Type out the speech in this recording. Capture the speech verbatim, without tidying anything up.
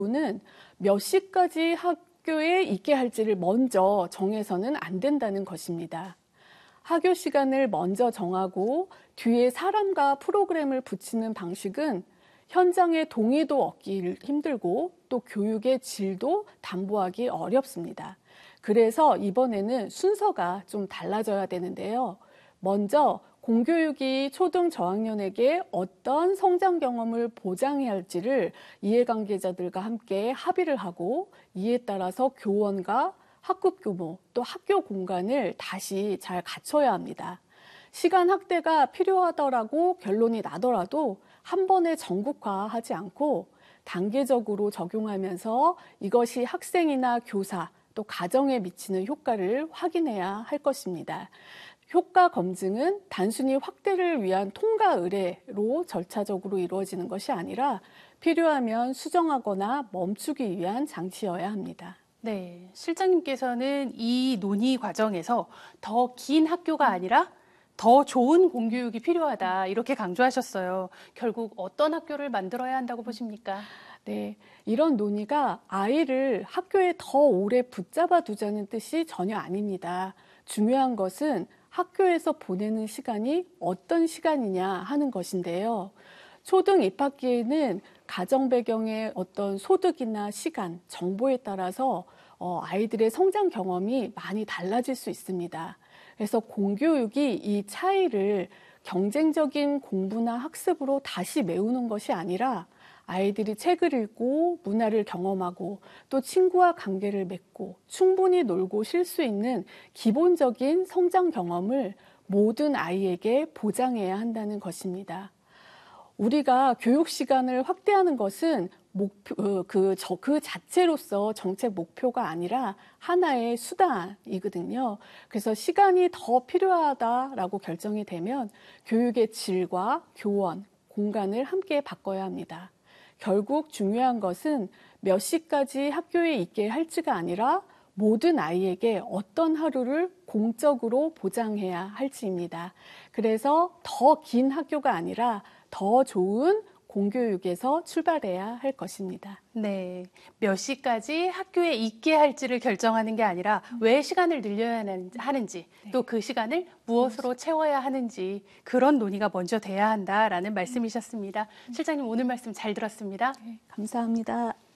는 몇 시까지 학교에 있게 할지를 먼저 정해서는 안 된다는 것입니다. 학교 시간을 먼저 정하고 뒤에 사람과 프로그램을 붙이는 방식은 현장의 동의도 얻기 힘들고 또 교육의 질도 담보하기 어렵습니다. 그래서 이번에는 순서가 좀 달라져야 되는데요. 먼저 공교육이 초등 저학년에게 어떤 성장 경험을 보장해야 할지를 이해관계자들과 함께 합의를 하고, 이에 따라서 교원과 학급 규모 또 학교 공간을 다시 잘 갖춰야 합니다. 시간 확대가 필요하더라고 결론이 나더라도 한 번에 전국화하지 않고 단계적으로 적용하면서 이것이 학생이나 교사 또 가정에 미치는 효과를 확인해야 할 것입니다. 효과 검증은 단순히 확대를 위한 통과 의뢰로 절차적으로 이루어지는 것이 아니라 필요하면 수정하거나 멈추기 위한 장치여야 합니다. 네, 실장님께서는 이 논의 과정에서 더 긴 학교가 아니라 더 좋은 공교육이 필요하다 이렇게 강조하셨어요. 결국 어떤 학교를 만들어야 한다고 보십니까? 네, 이런 논의가 아이를 학교에 더 오래 붙잡아 두자는 뜻이 전혀 아닙니다. 중요한 것은 학교에서 보내는 시간이 어떤 시간이냐 하는 것인데요. 초등 입학기에는 가정 배경의 어떤 소득이나 시간, 정보에 따라서 어, 아이들의 성장 경험이 많이 달라질 수 있습니다. 그래서 공교육이 이 차이를 경쟁적인 공부나 학습으로 다시 메우는 것이 아니라 아이들이 책을 읽고 문화를 경험하고 또 친구와 관계를 맺고 충분히 놀고 쉴 수 있는 기본적인 성장 경험을 모든 아이에게 보장해야 한다는 것입니다. 우리가 교육 시간을 확대하는 것은 목표, 그, 저, 그 자체로서 정책 목표가 아니라 하나의 수단이거든요. 그래서 시간이 더 필요하다라고 결정이 되면 교육의 질과 교원, 공간을 함께 바꿔야 합니다. 결국 중요한 것은 몇 시까지 학교에 있게 할지가 아니라 모든 아이에게 어떤 하루를 공적으로 보장해야 할지입니다. 그래서 더 긴 학교가 아니라 더 좋은 공교육에서 출발해야 할 것입니다. 네, 몇 시까지 학교에 있게 할지를 결정하는 게 아니라 왜 시간을 늘려야 하는지 또 그 시간을 무엇으로 채워야 하는지 그런 논의가 먼저 돼야 한다라는 말씀이셨습니다. 실장님 오늘 말씀 잘 들었습니다. 네, 감사합니다.